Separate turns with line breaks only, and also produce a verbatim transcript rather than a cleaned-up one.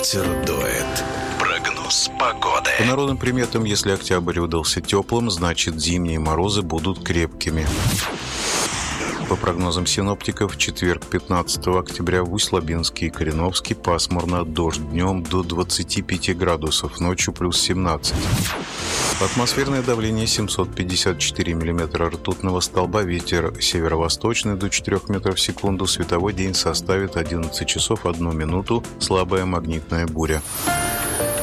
ветер дует. Прогноз погоды.
По народным приметам, если октябрь выдался теплым, значит зимние морозы будут крепкими. По прогнозам синоптиков, в четверг, пятнадцатого октября, в Усть-Лабинске и Кореновске пасмурно, дождь днем до двадцати пяти градусов, ночью плюс семнадцать. Атмосферное давление семьсот пятьдесят четыре миллиметра ртутного столба, ветер северо-восточный до четырёх метров в секунду, световой день составит одиннадцать часов одну минуту, слабая магнитная буря.